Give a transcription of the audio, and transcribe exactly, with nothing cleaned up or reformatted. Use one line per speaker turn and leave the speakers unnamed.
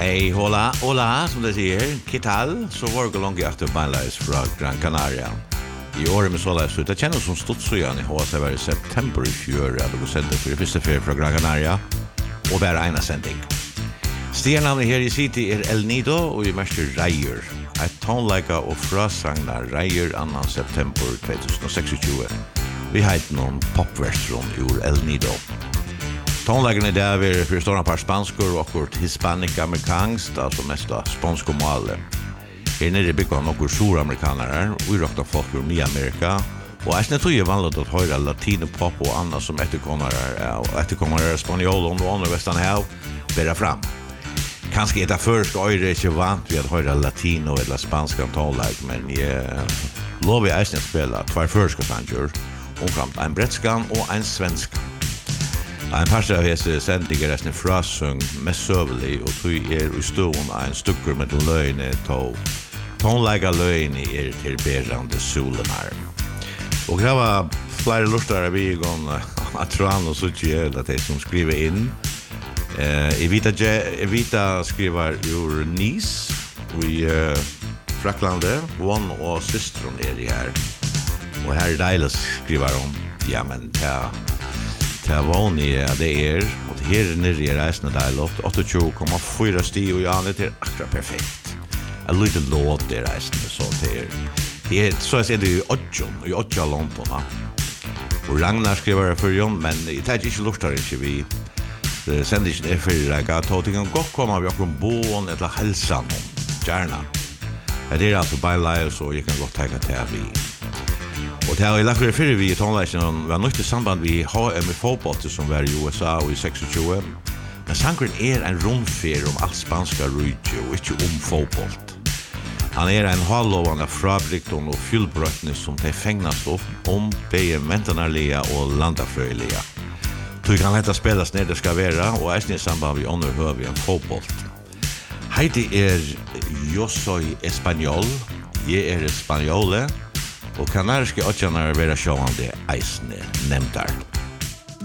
Hej, hola, hola, som det säger. ¿Qué tal? Så var det långt efter Beinleis från Gran Canaria. I år med så läst ut. Det känns som stort så igen i H S var i september i fjör. Jag hade sänt det för första ferie från Gran Canaria. Och bara ena sändning. Stjärnan här i City är El Nido och i mäster Reyer. Ett tonlägga och frasagnar Reyer annan september tjugohundrasextio. Vi har ett någon popversion ur El Nido. Tonläggen är där vi för stora par spanskor och kort hispanic amerikanskt, alltså mest spansko mål. Här nere bygger några suramerikaner och vi rockar folk ur Ny-Amerika. Och jag tror ju vanligt att höra latinopop och annat som efterkommare och efterkommare spanjol och andra västan här bära fram. Kanske är det först och är det inte vant vid att höra latino eller spanska tonlägg, men jag lovar jag att spela två förska sanger, omkant en brettskan och en svenska. En parster av hese sending er en frasung mest søvelig, og tog er i ståen en stukker med løgene tog. Tonlegga løgene er til berande solenar. Og det var flere lortar av Vigon, Atran og Suchiel, at de som skriver inn. Uh, Evita, Evita skriver ur Nice, i uh, Fraklande, One og systron er de her. Og her er deilig skriver om, ja, men ta det er vanlig at det er, og her nere er reisende deilig, tjugoåtta komma fyra sti, og ja, det er akkurat perfekt. En liten låt er reisende, så det er, det er så er det i Odjon, i Odja London. Og Ragnar skriver det for Jon, men jeg tar ikke lort her, ikke vi. Sender ikke det for deg, at det kan godt komme av jokken bån, eller helsa noen, gjerne. Det er altså Beinleis, og jeg kan godt tenke til at vi. Og det har jeg lagt for før vi i tonleisen, vi har nødt til samband vi H M i fotball som var i U S A og i tjugosex. Men sangren er en rundfer om alt spanska rydje og ikke om fotball. Han er en halvlovande frabrikton og fyllbrøttene som de fängnas opp om begge mentanarliga og landafrøyliga. Så kan dette spelas når det skal være, og eisen i samband vi underhøver vi en fotball. Heidi er Yo soy español, jeg er espanjole, og kanariske åtjanar vera sjående eisne nevntar.